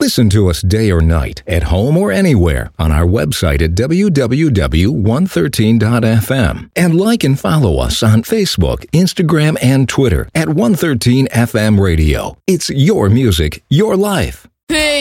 Listen to us day or night, at home or anywhere, on our website at www.113.fm. And like and follow us on Facebook, Instagram, and Twitter at 113 FM Radio. It's your music, your life. Hey.